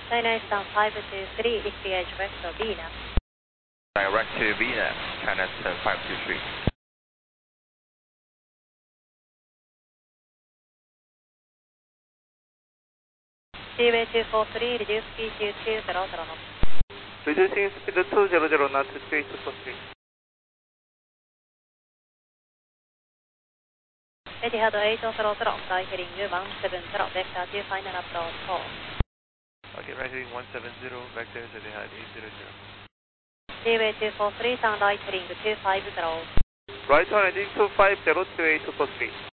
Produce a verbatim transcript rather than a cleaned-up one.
China Eastern five two three, E T H vector Venus. Direct to Venus, China Eastern five two three. Seaway two four three, reduce speed to two zero zero knots. Reducing speed to two zero zero knots, three two four three. Etihad eight zero zero, right heading one seven zero, vector to final approach four. Okay, right heading one seven zero, vector is Etihad eight zero zero. Seaway two four three, turn right heading two five zero. Right on heading two five zero to eight two four three.